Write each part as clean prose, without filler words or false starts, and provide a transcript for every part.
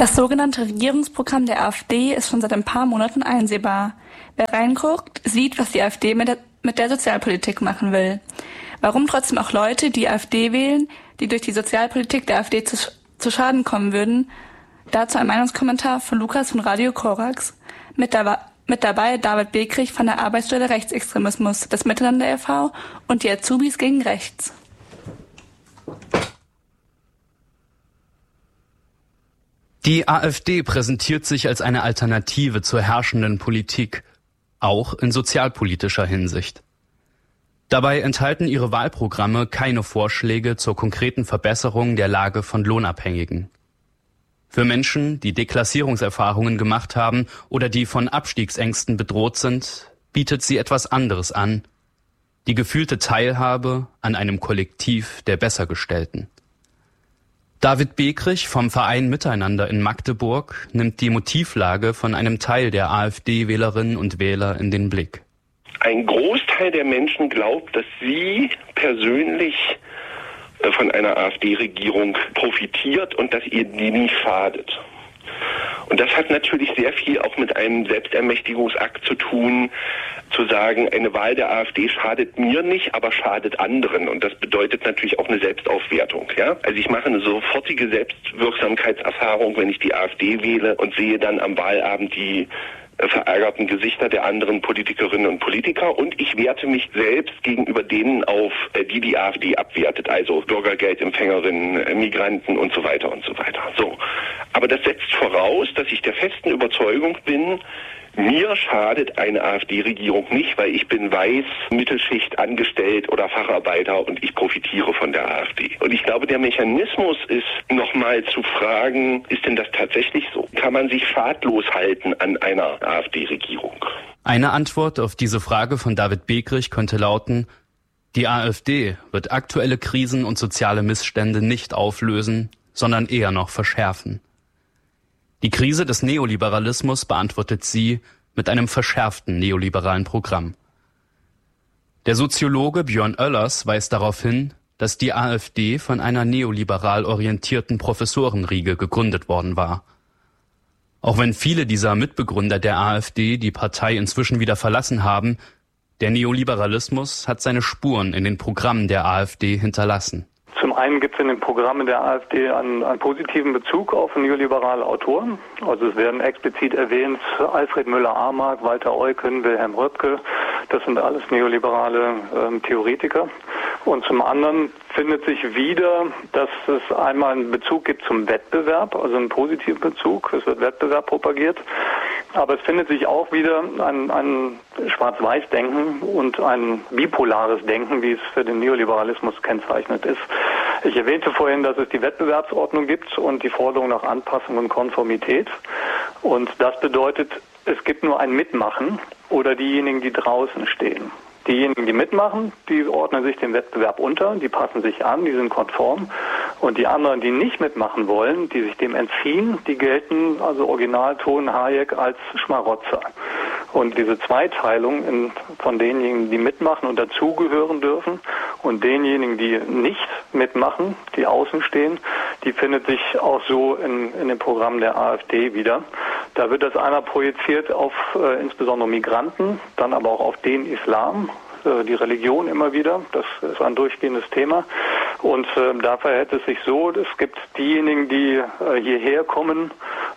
Das sogenannte Regierungsprogramm der AfD ist schon seit ein paar Monaten einsehbar. Wer reinguckt, sieht, was die AfD mit der Sozialpolitik machen will. Warum trotzdem auch Leute die AfD wählen, die durch die Sozialpolitik der AfD zu Schaden kommen würden? Dazu ein Meinungskommentar von Lukas von Radio Korax. Mit dabei David Bekrich von der Arbeitsstelle Rechtsextremismus des Miteinander e.V. und die Azubis gegen Rechts. Die AfD präsentiert sich als eine Alternative zur herrschenden Politik, auch in sozialpolitischer Hinsicht. Dabei enthalten ihre Wahlprogramme keine Vorschläge zur konkreten Verbesserung der Lage von Lohnabhängigen. Für Menschen, die Deklassierungserfahrungen gemacht haben oder die von Abstiegsängsten bedroht sind, bietet sie etwas anderes an: die gefühlte Teilhabe an einem Kollektiv der Bessergestellten. David Bekrich vom Verein Miteinander in Magdeburg nimmt die Motivlage von einem Teil der AfD-Wählerinnen und Wähler in den Blick. Ein Großteil der Menschen glaubt, dass sie persönlich von einer AfD-Regierung profitiert und dass ihr die nicht schadet. Und das hat natürlich sehr viel auch mit einem Selbstermächtigungsakt zu tun, zu sagen, eine Wahl der AfD schadet mir nicht, aber schadet anderen. Und das bedeutet natürlich auch eine Selbstaufwertung. Ja? Also ich mache eine sofortige Selbstwirksamkeitserfahrung, wenn ich die AfD wähle und sehe dann am Wahlabend die verärgerten Gesichter der anderen Politikerinnen und Politiker, und ich werte mich selbst gegenüber denen auf, die AfD abwertet, also Bürgergeldempfängerinnen, Migranten und so weiter und so weiter. So. Aber das setzt voraus, dass ich der festen Überzeugung bin, mir schadet eine AfD-Regierung nicht, weil ich bin weiß, Mittelschicht, Angestellt oder Facharbeiter und ich profitiere von der AfD. Und ich glaube, der Mechanismus ist, nochmal zu fragen, ist denn das tatsächlich so? Kann man sich schadlos halten an einer AfD-Regierung? Eine Antwort auf diese Frage von David Bekrich könnte lauten: Die AfD wird aktuelle Krisen und soziale Missstände nicht auflösen, sondern eher noch verschärfen. Die Krise des Neoliberalismus beantwortet sie mit einem verschärften neoliberalen Programm. Der Soziologe Björn Oellers weist darauf hin, dass die AfD von einer neoliberal orientierten Professorenriege gegründet worden war. Auch wenn viele dieser Mitbegründer der AfD die Partei inzwischen wieder verlassen haben, der Neoliberalismus hat seine Spuren in den Programmen der AfD hinterlassen. Zum einen gibt es in den Programmen der AfD einen positiven Bezug auf neoliberale Autoren. Also es werden explizit erwähnt Alfred Müller-Armag, Walter Eucken, Wilhelm Röpke. Das sind alles neoliberale Theoretiker. Und zum anderen findet sich wieder, dass es einmal einen Bezug gibt zum Wettbewerb, also einen positiven Bezug. Es wird Wettbewerb propagiert. Aber es findet sich auch wieder ein Schwarz-Weiß-Denken und ein bipolares Denken, wie es für den Neoliberalismus kennzeichnet ist. Ich erwähnte vorhin, dass es die Wettbewerbsordnung gibt und die Forderung nach Anpassung und Konformität. Und das bedeutet, es gibt nur ein Mitmachen oder diejenigen, die draußen stehen. Diejenigen, die mitmachen, die ordnen sich dem Wettbewerb unter, die passen sich an, die sind konform. Und die anderen, die nicht mitmachen wollen, die sich dem entziehen, die gelten, also Originalton Hayek, als Schmarotzer. Und diese Zweiteilung von denjenigen, die mitmachen und dazugehören dürfen, und denjenigen, die nicht mitmachen, die außen stehen, die findet sich auch so in dem Programm der AfD wieder. Da wird das einmal projiziert auf insbesondere Migranten, dann aber auch auf den Islam, die Religion immer wieder. Das ist ein durchgehendes Thema. Und da verhält es sich so, es gibt diejenigen, die hierher kommen,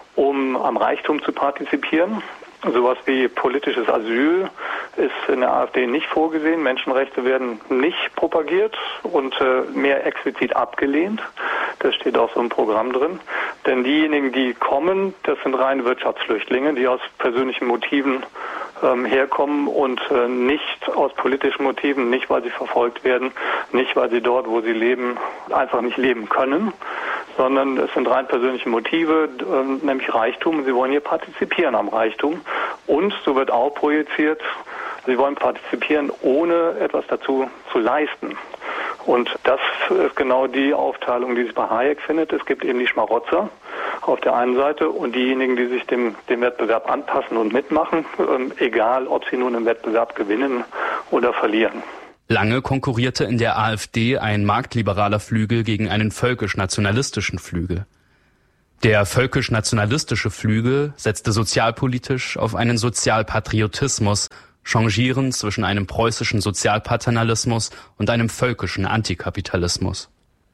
um am Reichtum zu partizipieren. Sowas wie politisches Asyl ist in der AfD nicht vorgesehen. Menschenrechte werden nicht propagiert und mehr explizit abgelehnt. Das steht auch so im Programm drin. Denn diejenigen, die kommen, das sind reine Wirtschaftsflüchtlinge, die aus persönlichen Motiven herkommen und nicht aus politischen Motiven, nicht weil sie verfolgt werden, nicht weil sie dort, wo sie leben, einfach nicht leben können, sondern es sind rein persönliche Motive, nämlich Reichtum. Sie wollen hier partizipieren am Reichtum. Und so wird auch projiziert, sie wollen partizipieren, ohne etwas dazu zu leisten. Und das ist genau die Aufteilung, die sich bei Hayek findet. Es gibt eben die Schmarotzer auf der einen Seite und diejenigen, die sich dem Wettbewerb anpassen und mitmachen, egal ob sie nun im Wettbewerb gewinnen oder verlieren. Lange konkurrierte in der AfD ein marktliberaler Flügel gegen einen völkisch-nationalistischen Flügel. Der völkisch-nationalistische Flügel setzte sozialpolitisch auf einen Sozialpatriotismus, changierend zwischen einem preußischen Sozialpaternalismus und einem völkischen Antikapitalismus.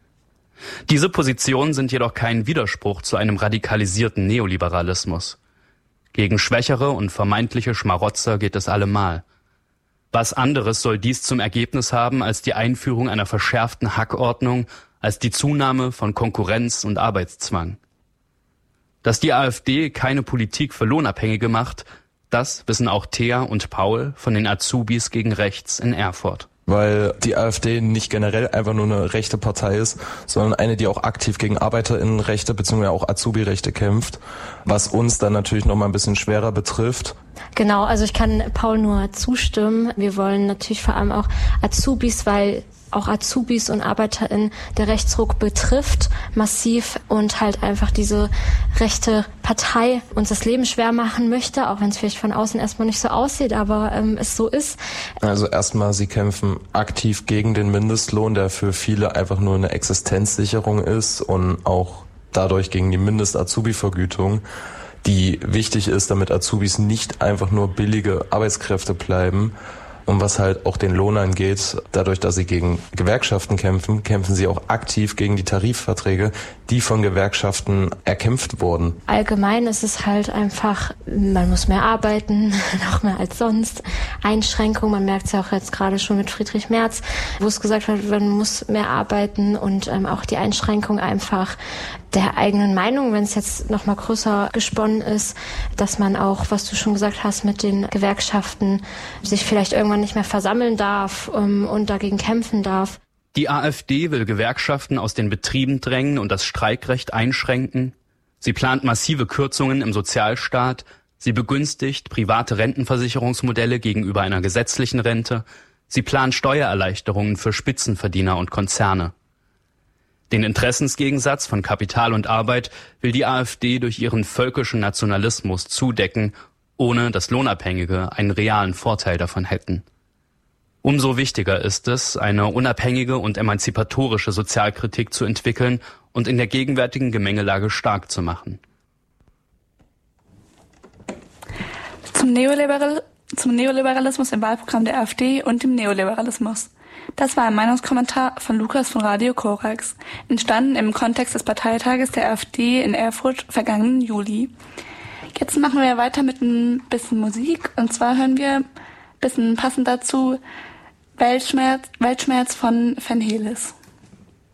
Diese Positionen sind jedoch kein Widerspruch zu einem radikalisierten Neoliberalismus. Gegen schwächere und vermeintliche Schmarotzer geht es allemal. Was anderes soll dies zum Ergebnis haben als die Einführung einer verschärften Hackordnung, als die Zunahme von Konkurrenz und Arbeitszwang. Dass die AfD keine Politik für Lohnabhängige macht, das wissen auch Thea und Paul von den Azubis gegen Rechts in Erfurt. Weil die AfD nicht generell einfach nur eine rechte Partei ist, sondern eine, die auch aktiv gegen ArbeiterInnenrechte bzw. auch Azubi-Rechte kämpft, was uns dann natürlich noch mal ein bisschen schwerer betrifft. Genau, also ich kann Paul nur zustimmen. Wir wollen natürlich vor allem auch Azubis, weil auch Azubis und ArbeiterInnen der Rechtsruck betrifft, massiv, und halt einfach diese rechte Partei uns das Leben schwer machen möchte, auch wenn es vielleicht von außen erstmal nicht so aussieht, aber es so ist. Also erstmal, sie kämpfen aktiv gegen den Mindestlohn, der für viele einfach nur eine Existenzsicherung ist, und auch dadurch gegen die Mindest-Azubi-Vergütung, die wichtig ist, damit Azubis nicht einfach nur billige Arbeitskräfte bleiben. Und was halt auch den Lohn angeht, dadurch, dass sie gegen Gewerkschaften kämpfen, kämpfen sie auch aktiv gegen die Tarifverträge, die von Gewerkschaften erkämpft wurden. Allgemein ist es halt einfach, man muss mehr arbeiten, noch mehr als sonst. Einschränkungen, man merkt es ja auch jetzt gerade schon mit Friedrich Merz, wo es gesagt wird, man muss mehr arbeiten, und auch die Einschränkung einfach der eigenen Meinung, wenn es jetzt noch mal größer gesponnen ist, dass man auch, was du schon gesagt hast, mit den Gewerkschaften sich vielleicht irgendwann nicht mehr versammeln darf und dagegen kämpfen darf. Die AfD will Gewerkschaften aus den Betrieben drängen und das Streikrecht einschränken. Sie plant massive Kürzungen im Sozialstaat. Sie begünstigt private Rentenversicherungsmodelle gegenüber einer gesetzlichen Rente. Sie plant Steuererleichterungen für Spitzenverdiener und Konzerne. Den Interessensgegensatz von Kapital und Arbeit will die AfD durch ihren völkischen Nationalismus zudecken, ohne dass Lohnabhängige einen realen Vorteil davon hätten. Umso wichtiger ist es, eine unabhängige und emanzipatorische Sozialkritik zu entwickeln und in der gegenwärtigen Gemengelage stark zu machen. Zum Neoliberalismus im Wahlprogramm der AfD und dem Neoliberalismus. Das war ein Meinungskommentar von Lukas von Radio Korax, entstanden im Kontext des Parteitages der AfD in Erfurt vergangenen Juli. Jetzt machen wir weiter mit ein bisschen Musik, und zwar hören wir ein bisschen passend dazu Weltschmerz von Van Helis.